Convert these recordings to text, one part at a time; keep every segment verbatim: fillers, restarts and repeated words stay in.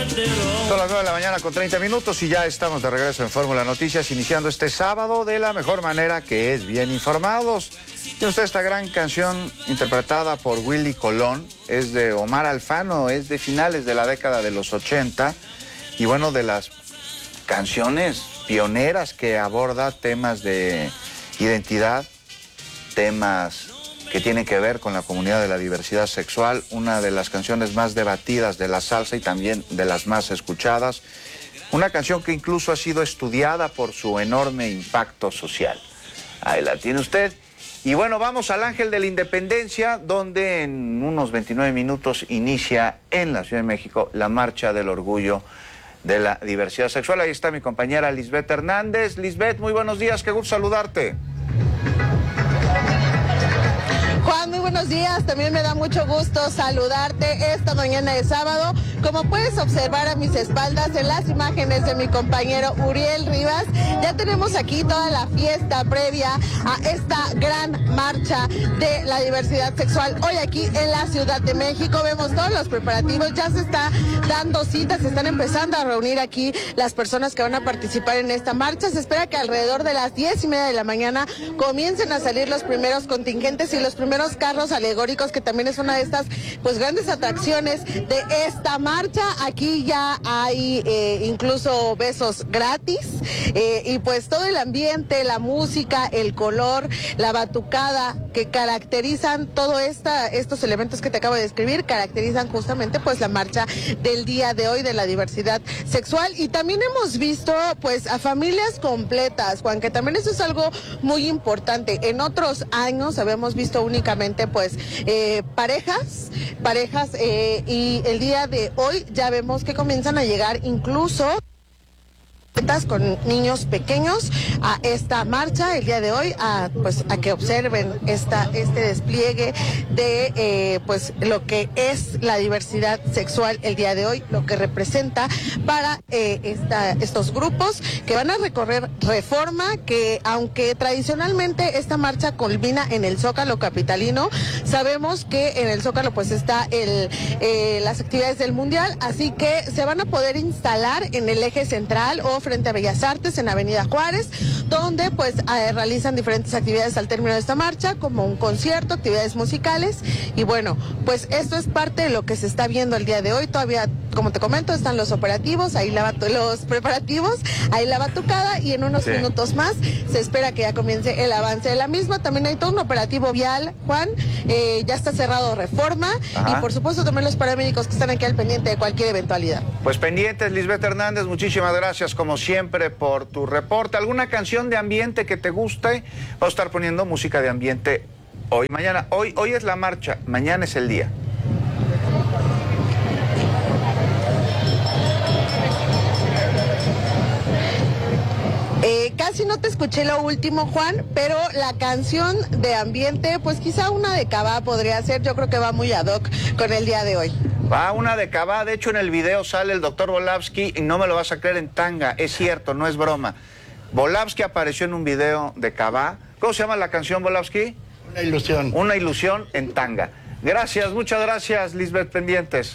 Son las nueve de la mañana con treinta minutos y ya estamos de regreso en Fórmula Noticias, iniciando este sábado de la mejor manera, que es bien informados. Tiene usted esta gran canción interpretada por Willy Colón, es de Omar Alfano, es de finales de la década de los ochenta y bueno, de las canciones pioneras que aborda temas de identidad, temas que tienen que ver con la comunidad de la diversidad sexual, una de las canciones más debatidas de la salsa y también de las más escuchadas, una canción que incluso ha sido estudiada por su enorme impacto social. Ahí la tiene usted. Y bueno, vamos al Ángel de la Independencia, donde en unos veintinueve minutos inicia en la Ciudad de México la Marcha del Orgullo de la Diversidad Sexual. Ahí está mi compañera Lisbeth Hernández. Lisbeth, muy buenos días, qué gusto saludarte. Juan, muy buenos días. También me da mucho gusto saludarte esta mañana de sábado. Como puedes observar a mis espaldas en las imágenes de mi compañero Uriel Rivas, ya tenemos aquí toda la fiesta previa a esta gran marcha de la diversidad sexual. Hoy aquí en la Ciudad de México vemos todos los preparativos, ya se está dando citas, se están empezando a reunir aquí las personas que van a participar en esta marcha. Se espera que alrededor de las diez y media de la mañana comiencen a salir los primeros contingentes y los primeros carros alegóricos, que también es una de estas pues grandes atracciones de esta marcha. Aquí ya hay eh, incluso besos gratis eh, y pues todo el ambiente, la música, el color, la batucada que caracterizan todo esta, estos elementos que te acabo de describir, caracterizan justamente pues la marcha del día de hoy de la diversidad sexual. Y también hemos visto pues a familias completas, Juan, que también eso es algo muy importante. En otros años habíamos visto únicamente pues eh, parejas, parejas eh, y el día de hoy ya vemos que comienzan a llegar incluso con niños pequeños a esta marcha el día de hoy, a pues a que observen esta este despliegue de eh, pues lo que es la diversidad sexual el día de hoy, lo que representa para eh, esta, estos grupos que van a recorrer Reforma, que aunque tradicionalmente esta marcha culmina en el Zócalo capitalino, sabemos que en el Zócalo pues está el eh, las actividades del Mundial, así que se van a poder instalar en el eje central o frente a Bellas Artes en Avenida Juárez, donde pues eh, realizan diferentes actividades al término de esta marcha, como un concierto, actividades musicales, y bueno, pues esto es parte de lo que se está viendo el día de hoy. Todavía, como te comento, están los operativos, ahí la los preparativos, ahí la batucada, y en unos sí. minutos más se espera que ya comience el avance de la misma. También hay todo un operativo vial, Juan, eh, ya está cerrado Reforma. Ajá. Y por supuesto también los paramédicos que están aquí al pendiente de cualquier eventualidad. Pues pendientes, Lisbeth Hernández, muchísimas gracias como siempre por tu reporte. ¿Alguna canción de ambiente que te guste? Vamos a estar poniendo música de ambiente hoy, mañana. Hoy, hoy es la marcha, mañana es el día. Eh, casi no te escuché lo último, Juan, pero la canción de ambiente, pues quizá una de Cabá podría ser. Yo creo que va muy ad hoc con el día de hoy. Va una de Cabá, de hecho en el video sale el doctor Volavsky y no me lo vas a creer, en tanga, es cierto, no es broma. Volavsky apareció en un video de Cabá. ¿Cómo se llama la canción, Volavsky? Una ilusión. Una ilusión en tanga. Gracias, muchas gracias, Lisbeth, pendientes.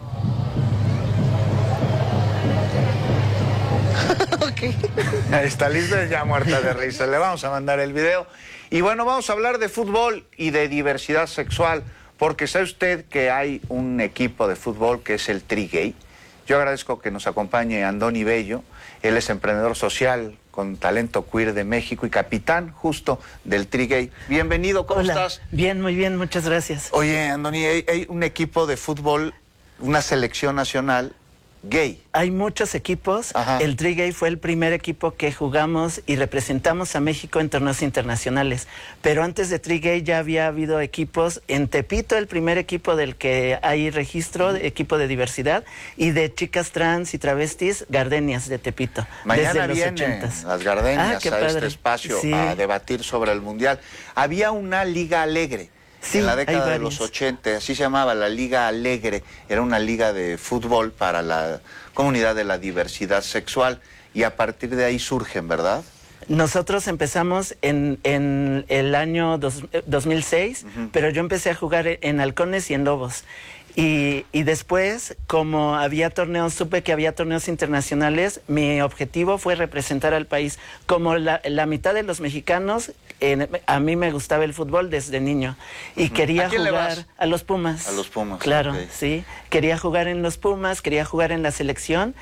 Okay. Ahí está Lisbeth ya muerta de risa, le vamos a mandar el video. Y bueno, vamos a hablar de fútbol y de diversidad sexual, porque sabe usted que hay un equipo de fútbol que es el Tri-Gay. Yo agradezco que nos acompañe Andoni Bello, él es emprendedor social con talento queer de México y capitán justo del Tri-Gay. Bienvenido, ¿cómo Hola. estás? Bien, muy bien, muchas gracias. Oye, Andoni, hay, hay un equipo de fútbol, una selección nacional gay. Hay muchos equipos. Ajá. El Tri-Gay fue el primer equipo que jugamos y representamos a México en torneos internacionales. Pero antes de Tri-Gay ya había habido equipos. En Tepito, el primer equipo del que hay registro, de equipo de diversidad, y de chicas trans y travestis, Gardenias de Tepito. Mañana desde los vienen ochentas. las Gardenias Ah, qué a padre. este espacio Sí. a debatir sobre el Mundial. Había una Liga Alegre. Sí, en la década hay de los varias. ochenta, así se llamaba la Liga Alegre, era una liga de fútbol para la comunidad de la diversidad sexual, y a partir de ahí surgen, ¿verdad? Nosotros empezamos en, en el año dos, dos mil seis, uh-huh. pero yo empecé a jugar en Halcones y en Lobos. Y, y después, como había torneos, supe que había torneos internacionales, mi objetivo fue representar al país. Como la, la mitad de los mexicanos, eh, a mí me gustaba el fútbol desde niño y uh-huh. quería ¿A quién jugar le vas? A los Pumas. A los Pumas. Claro, okay. sí. Quería jugar en los Pumas, quería jugar en la selección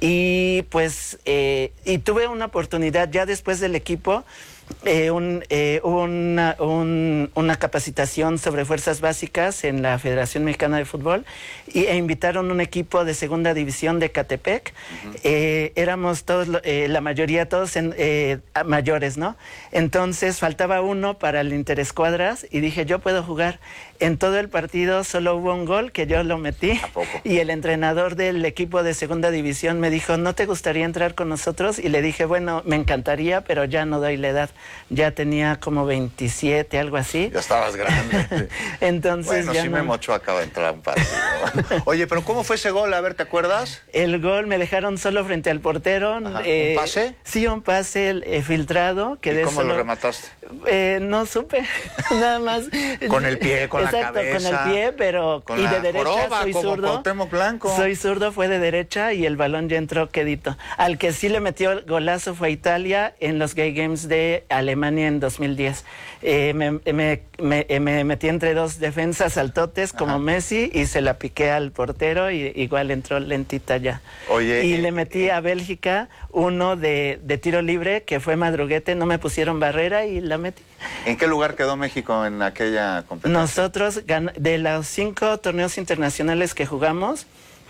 y pues, eh, y tuve una oportunidad ya después del equipo. Eh, un, eh, una, un, una capacitación sobre fuerzas básicas en la Federación Mexicana de Fútbol y, e invitaron un equipo de segunda división de Catepec. Uh-huh. eh, éramos todos, eh, la mayoría todos en, eh, mayores, ¿no? Entonces faltaba uno para el interescuadras y dije, yo puedo jugar. En todo el partido solo hubo un gol que yo lo metí. ¿A poco? Y el entrenador del equipo de segunda división me dijo, ¿no te gustaría entrar con nosotros? Y le dije, bueno, me encantaría, pero ya no doy la edad. Ya tenía como veintisiete, algo así. Ya estabas grande. Entonces bueno, ya sí no... Memo Ochoa acaba de entrar a un partido. Oye, pero ¿cómo fue ese gol? A ver, ¿te acuerdas? El gol me dejaron solo frente al portero. Eh, ¿Un pase? Sí, un pase eh, filtrado. ¿Y cómo solo... lo remataste? Eh, no supe, nada más. Con el pie, con Exacto, la cabeza. Con el pie, pero con y la de derecha joroba, soy como zurdo. Cuauhtémoc Blanco. Soy zurdo, fue de derecha y el balón ya entró quedito. Al que sí le metió el golazo fue Italia en los Gay Games de Alemania en dos mil diez. Eh, me, me, me, me metí entre dos defensas altotes como Ajá. Messi y se la piqué al portero y igual entró lentita ya. Oye, y eh, le metí eh, a Bélgica uno de, de tiro libre que fue madruguete, no me pusieron barrera y la metí. ¿En qué lugar quedó México en aquella competencia? Nosotros, de los cinco torneos internacionales que jugamos,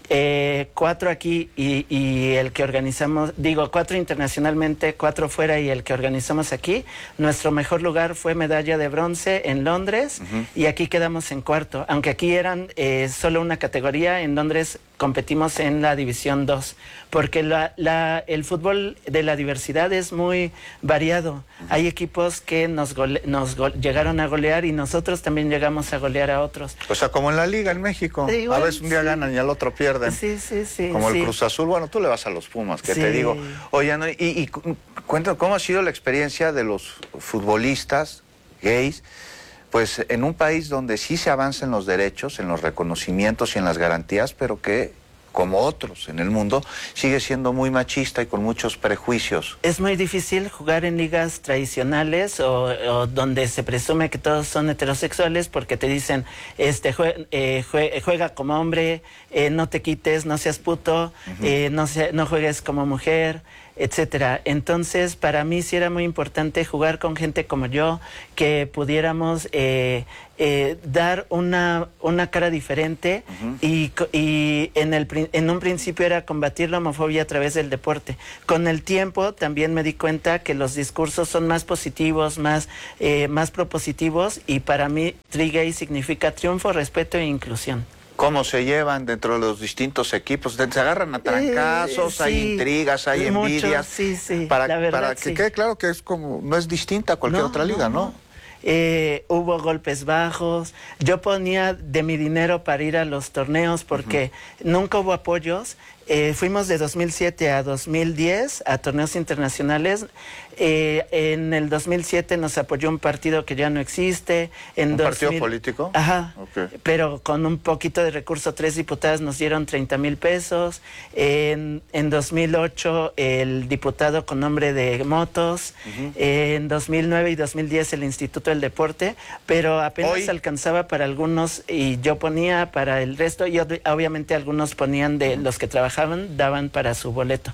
eh, cuatro aquí y, y el que organizamos, digo, cuatro internacionalmente, cuatro fuera y el que organizamos aquí, nuestro mejor lugar fue medalla de bronce en Londres uh-huh. y aquí quedamos en cuarto, aunque aquí eran eh, solo una categoría, en Londres competimos en la división dos, porque la, la, el fútbol de la diversidad es muy variado. Uh-huh. Hay equipos que nos, gole, nos go, llegaron a golear y nosotros también llegamos a golear a otros. O sea, como en la liga en México, igual, a veces un día sí. ganan y al otro pierden. Sí, sí, sí. Como sí. el Cruz Azul, bueno, tú le vas a los Pumas, que sí. te digo. Oye, no, y, y cuéntanos, ¿cómo ha sido la experiencia de los futbolistas gays? Pues en un país donde sí se avanza en los derechos, en los reconocimientos y en las garantías, pero que, como otros en el mundo, sigue siendo muy machista y con muchos prejuicios. Es muy difícil jugar en ligas tradicionales o, o donde se presume que todos son heterosexuales porque te dicen, este jue, eh, jue, juega como hombre, eh, no te quites, no seas puto, uh-huh. eh, no, se, no juegues como mujer, etcétera. Entonces, para mí sí era muy importante jugar con gente como yo, que pudiéramos eh, eh, dar una, una cara diferente uh-huh. y, y en, el, en un principio era combatir la homofobia a través del deporte. Con el tiempo también me di cuenta que los discursos son más positivos, más, eh, más propositivos y para mí Tri-Gay significa triunfo, respeto e inclusión. ¿Cómo se llevan dentro de los distintos equipos? Se agarran a trancazos, eh, sí, hay intrigas, hay mucho, envidias. Sí, sí, para la verdad, para que sí. quede claro que es como no es distinta a cualquier no, otra liga, ¿no? ¿no? no. Eh, hubo golpes bajos. Yo ponía de mi dinero para ir a los torneos porque uh-huh. nunca hubo apoyos. Eh, fuimos de dos mil siete a dos mil diez a torneos internacionales. Eh, en el dos mil siete nos apoyó un partido que ya no existe. En ¿Un dos mil... partido político? Ajá. Okay. Pero con un poquito de recurso, tres diputadas nos dieron treinta mil pesos. En, en dos mil ocho el diputado con nombre de Motos. Uh-huh. En dos mil nueve y dos mil diez el Instituto del Deporte. Pero apenas Hoy... alcanzaba para algunos y yo ponía para el resto. Y ob- obviamente algunos ponían de uh-huh. los que trabajaban. Daban para su boleto.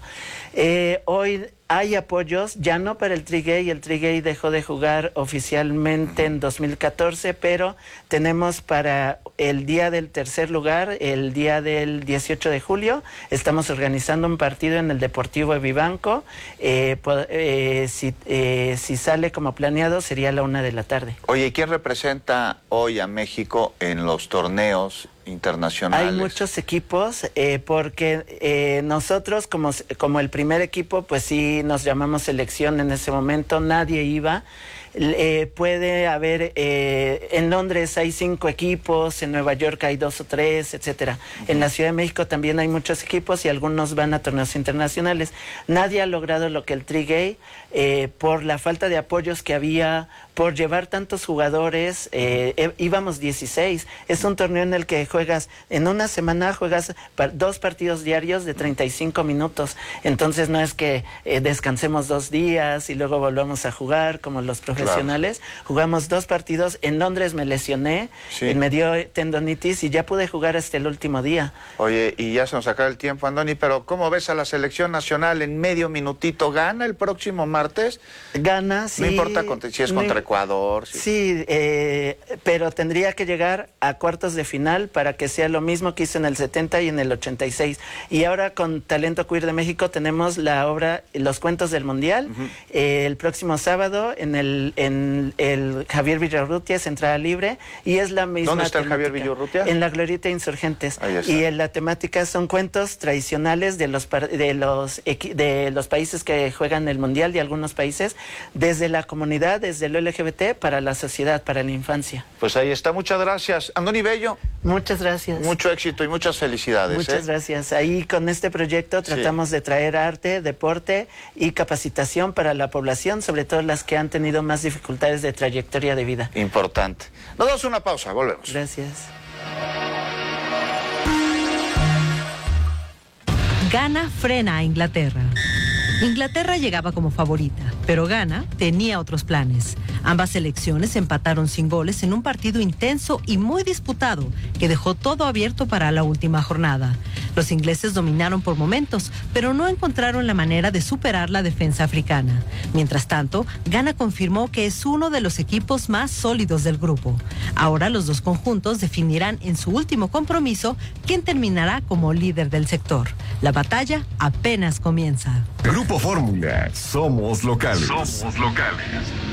Eh, hoy hay apoyos, ya no para el Tri-Gay, el Tri-Gay dejó de jugar oficialmente en dos mil catorce, pero tenemos para el día del tercer lugar, el día del dieciocho de julio, estamos organizando un partido en el Deportivo de Vivanco, eh, eh, si, eh, si sale como planeado sería a la una de la tarde. Oye, ¿y quién representa hoy a México en los torneos internacionales? Hay muchos equipos, eh, porque eh, nosotros como, como el primer equipo, pues sí nos llamamos selección en ese momento, nadie iba, Eh, puede haber, eh, en Londres hay cinco equipos, en Nueva York hay dos o tres, etcétera. Uh-huh. En la Ciudad de México también hay muchos equipos y algunos van a torneos internacionales. Nadie ha logrado lo que el Tri-Gay, eh, por la falta de apoyos que había, por llevar tantos jugadores, eh, eh, íbamos dieciséis. Es un torneo en el que juegas, en una semana juegas par, dos partidos diarios de treinta y cinco minutos. Entonces no es que eh, descansemos dos días y luego volvamos a jugar como los profesionales. Claro. Jugamos dos partidos. En Londres me lesioné, sí. me dio tendonitis y ya pude jugar hasta el último día. Oye, y ya se nos acaba el tiempo, Andoni, pero ¿cómo ves a la selección nacional en medio minutito? ¿Gana el próximo martes? Gana, sí. No importa si es contra no, Ecuador. Sí, sí eh, pero tendría que llegar a cuartos de final para que sea lo mismo que hizo en el setenta y en el ochenta y seis. Y ahora con Talento Queer de México tenemos la obra Los Cuentos del Mundial, uh-huh. eh, el próximo sábado en el, en el Javier Villarrutia, es entrada libre, y es la misma. ¿Dónde está el Javier Villarrutia? En la Glorieta Insurgentes. Y en la temática son cuentos tradicionales de los, de, los, de los países que juegan el Mundial, de algunos países, desde la comunidad, desde el L G B T, para la sociedad, para la infancia. Pues ahí está, muchas gracias. Andoni Bello. Muchas gracias. Mucho éxito y muchas felicidades. Muchas ¿eh? gracias. Ahí con este proyecto tratamos sí. de traer arte, deporte y capacitación para la población, sobre todo las que han tenido más dificultades de trayectoria de vida. Importante. Nos damos una pausa, volvemos. Gracias. Ghana frena a Inglaterra. Inglaterra llegaba como favorita, pero Ghana tenía otros planes. Ambas selecciones empataron sin goles en un partido intenso y muy disputado que dejó todo abierto para la última jornada. Los ingleses dominaron por momentos, pero no encontraron la manera de superar la defensa africana. Mientras tanto, Ghana confirmó que es uno de los equipos más sólidos del grupo. Ahora los dos conjuntos definirán en su último compromiso quién terminará como líder del sector. La batalla apenas comienza. Grupo Fórmula, somos locales. Somos locales.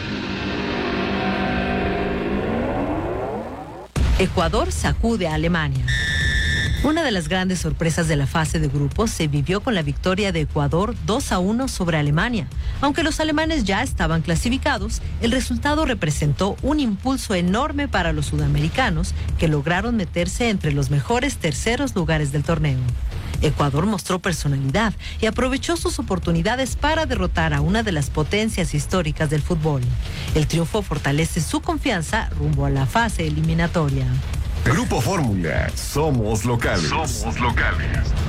Ecuador sacude a Alemania. Una de las grandes sorpresas de la fase de grupos se vivió con la victoria de Ecuador dos a uno sobre Alemania. Aunque los alemanes ya estaban clasificados, el resultado representó un impulso enorme para los sudamericanos, que lograron meterse entre los mejores terceros lugares del torneo. Ecuador mostró personalidad y aprovechó sus oportunidades para derrotar a una de las potencias históricas del fútbol. El triunfo fortalece su confianza rumbo a la fase eliminatoria. Grupo Fórmula, somos locales. Somos locales.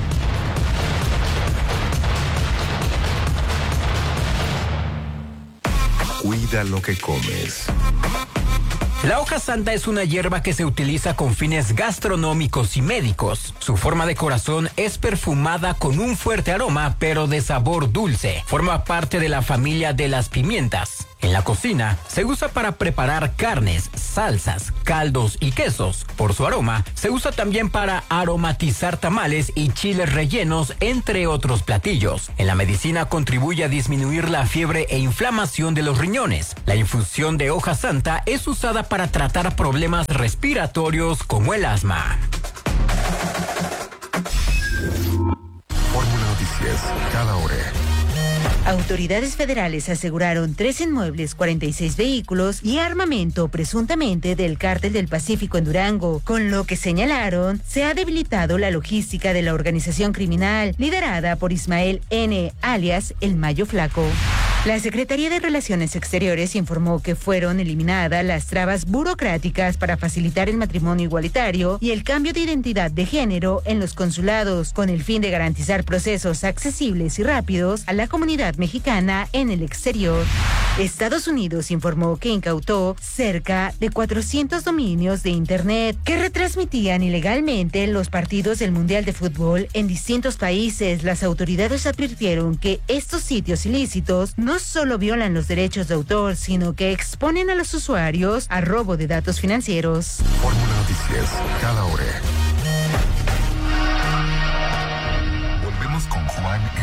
Cuida lo que comes. La hoja santa es una hierba que se utiliza con fines gastronómicos y médicos. Su forma de corazón es perfumada con un fuerte aroma, pero de sabor dulce. Forma parte de la familia de las pimientas. En la cocina se usa para preparar carnes, salsas, caldos y quesos. Por su aroma, se usa también para aromatizar tamales y chiles rellenos, entre otros platillos. En la medicina contribuye a disminuir la fiebre e inflamación de los riñones. La infusión de hoja santa es usada para tratar problemas respiratorios como el asma. Fórmula Noticias, cada hora. Autoridades federales aseguraron tres inmuebles, cuarenta y seis vehículos y armamento presuntamente del Cártel del Pacífico en Durango, con lo que señalaron se ha debilitado la logística de la organización criminal liderada por Ismael N., alias El Mayo Flaco. La Secretaría de Relaciones Exteriores informó que fueron eliminadas las trabas burocráticas para facilitar el matrimonio igualitario y el cambio de identidad de género en los consulados, con el fin de garantizar procesos accesibles y rápidos a la comunidad mexicana en el exterior. Estados Unidos informó que incautó cerca de cuatrocientos dominios de Internet que retransmitían ilegalmente los partidos del Mundial de Fútbol en distintos países. Las autoridades advirtieron que estos sitios ilícitos no solo violan los derechos de autor, sino que exponen a los usuarios a robo de datos financieros. Fórmula Noticias, cada hora.